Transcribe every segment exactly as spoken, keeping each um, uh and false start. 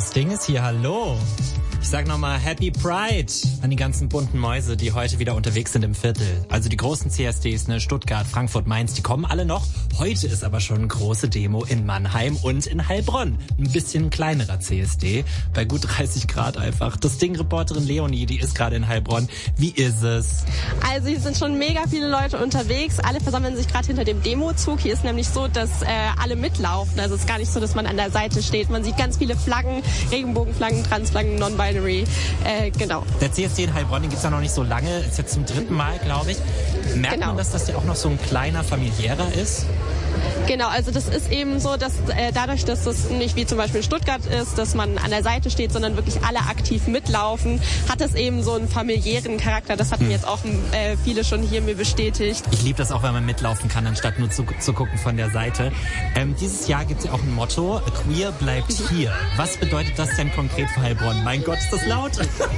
Das Ding ist hier, hallo. Ich sag nochmal Happy Pride an die ganzen bunten Mäuse, die heute wieder unterwegs sind im Viertel. Also die großen C S Ds, ne, Stuttgart, Frankfurt, Mainz, die kommen alle noch. Heute ist aber schon eine große Demo in Mannheim und in Heilbronn. Ein bisschen kleinerer C S D, bei gut dreißig Grad einfach. Das Ding-Reporterin Leonie, die ist gerade in Heilbronn. Wie ist es? Also hier sind schon mega viele Leute unterwegs. Alle versammeln sich gerade hinter dem Demozug. Hier ist nämlich so, dass äh, alle mitlaufen. Also es ist gar nicht so, dass man an der Seite steht. Man sieht ganz viele Flaggen, Regenbogenflaggen, Transflaggen, Non-Binary. Äh, genau. Der C S D in Heilbronn, den gibt's ja noch nicht so lange. Ist jetzt zum dritten Mal, glaube ich. Merkt genau. man, dass das ja auch noch so ein kleiner, familiärer ist? Genau, also das ist eben so, dass äh, dadurch, dass das nicht wie zum Beispiel Stuttgart ist, dass man an der Seite steht, sondern wirklich alle aktiv mitlaufen, hat es eben so einen familiären Charakter. Das hatten hm. jetzt auch äh, viele schon hier mir bestätigt. Ich liebe das auch, wenn man mitlaufen kann, anstatt nur zu, zu gucken von der Seite. Ähm, dieses Jahr gibt es ja auch ein Motto, Queer bleibt hier. Was bedeutet das denn konkret für Heilbronn? Mein Gott, ist das laut?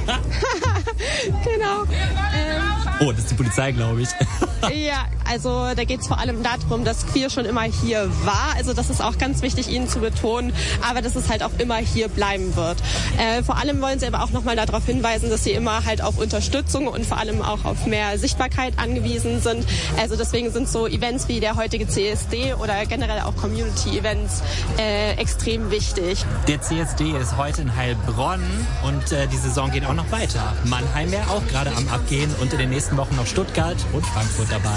Genau. Ähm, oh, das ist die Polizei, glaube ich. Ja, also da geht es vor allem darum, dass Queer schon immer hier war. Also das ist auch ganz wichtig, Ihnen zu betonen, aber dass es halt auch immer hier bleiben wird. Äh, vor allem wollen Sie aber auch nochmal darauf hinweisen, dass Sie immer halt auf Unterstützung und vor allem auch auf mehr Sichtbarkeit angewiesen sind. Also deswegen sind so Events wie der heutige C S D oder generell auch Community-Events äh, extrem wichtig. Der C S D ist heute in Heilbronn und äh, die Saison geht auch noch weiter. Mannheim wäre auch gerade am Abgehen und in den nächsten Wochen noch Stuttgart und Frankfurt dabei.